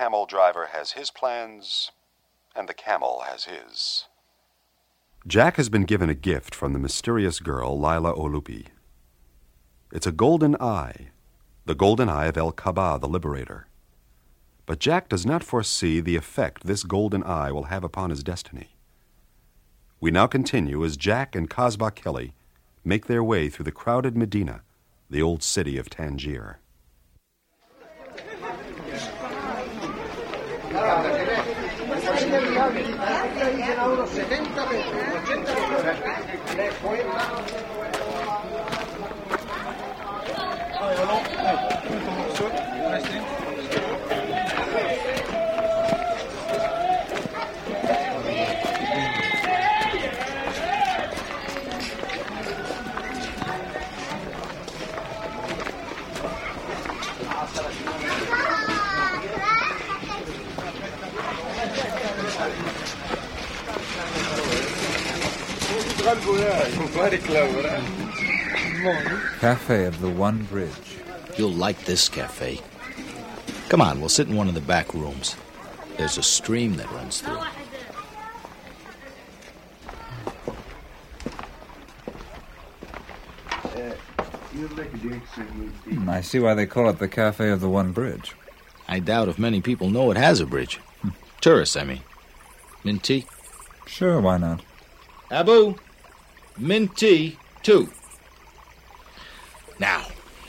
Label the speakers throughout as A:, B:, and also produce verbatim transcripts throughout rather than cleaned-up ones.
A: camel driver has his plans, and the camel has his. Jack has been given a gift from the mysterious girl, Lila Olupi. It's a golden eye, the golden eye of El Kaba, the liberator. But Jack does not foresee the effect this golden eye will have upon his destiny. We now continue as Jack and Kasbah Kelly make their way through the crowded Medina, the old city of Tangier.
B: Cafe of the One Bridge.
C: You'll like this cafe. Come on, we'll sit in one of the back rooms. There's a stream that runs through.
B: Hmm, I see why they call it the Cafe of the One Bridge.
C: I doubt if many people know it has a bridge. Hmm. Tourists, I mean. Mint tea?
B: Sure, why not?
C: Abu, mint tea, too. Now,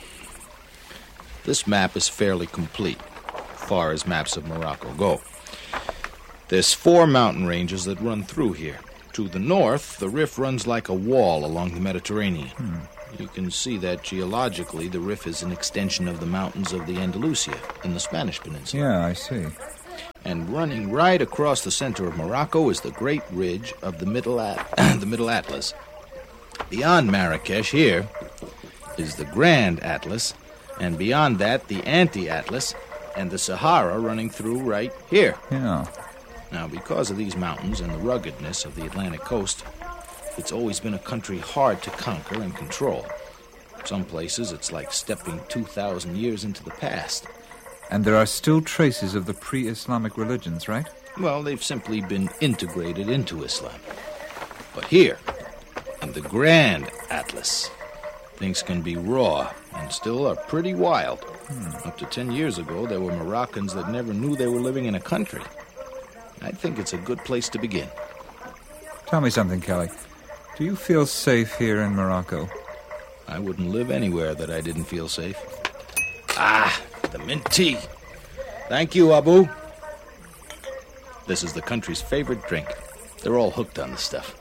C: this map is fairly complete, as far as maps of Morocco go. There's four mountain ranges that run through here. To the north, the Rif runs like a wall along the Mediterranean. Hmm. You can see that geologically, the Rif is an extension of the mountains of the Andalusia in the Spanish Peninsula.
B: Yeah, I see.
C: And running right across the center of Morocco is the great ridge of the Middle, At- the Middle Atlas. Beyond Marrakesh here is the Grand Atlas, and beyond that, the Anti-Atlas, and the Sahara running through right here.
B: Yeah.
C: Now, because of these mountains and the ruggedness of the Atlantic coast, it's always been a country hard to conquer and control. Some places, it's like stepping two thousand years into the past.
B: And there are still traces of the pre-Islamic religions, right?
C: Well, they've simply been integrated into Islam. But here, in the Grand Atlas, things can be raw and still are pretty wild. Hmm. Up to ten years ago, there were Moroccans that never knew they were living in a country. I think it's a good place to begin.
B: Tell me something, Kelly. Do you feel safe here in Morocco?
C: I wouldn't live anywhere that I didn't feel safe. Ah, the mint tea. Thank you, Abu. This is the country's favorite drink. They're all hooked on the stuff.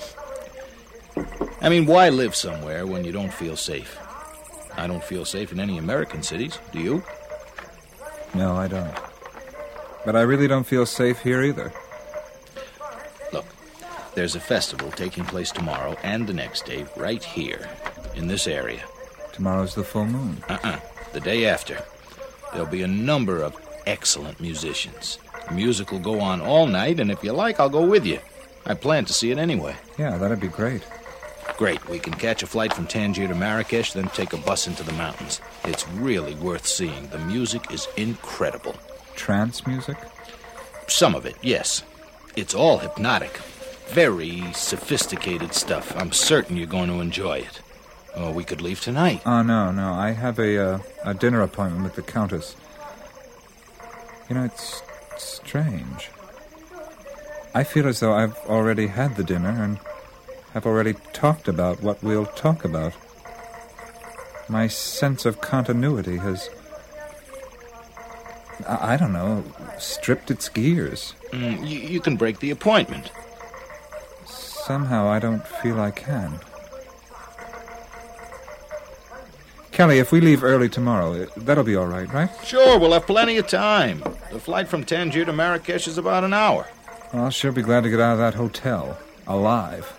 C: I mean, why live somewhere when you don't feel safe? I don't feel safe in any American cities. Do you?
B: No, I don't. But I really don't feel safe here either.
C: Look, there's a festival taking place tomorrow and the next day right here, in this area.
B: Tomorrow's the full moon.
C: Uh-uh. The day after. There'll be a number of excellent musicians. The music will go on all night, and if you like, I'll go with you. I plan to see it anyway.
B: Yeah, that'd be great.
C: Great. We can catch a flight from Tangier to Marrakesh, then take a bus into the mountains. It's really worth seeing. The music is incredible.
B: Trance music?
C: Some of it, yes. It's all hypnotic. Very sophisticated stuff. I'm certain you're going to enjoy it. Oh, we could leave tonight.
B: Oh, no, no. I have a, uh, a dinner appointment with the Countess. You know, it's strange. I feel as though I've already had the dinner and have already talked about what we'll talk about. My sense of continuity has, I, I don't know, stripped its gears.
C: Mm, you, you can break the appointment.
B: Somehow I don't feel I can. Kelly, if we leave early tomorrow, that'll be all right, right?
C: Sure, we'll have plenty of time. The flight from Tangier to Marrakesh is about an hour.
B: Well, I'll sure be glad to get out of that hotel, alive.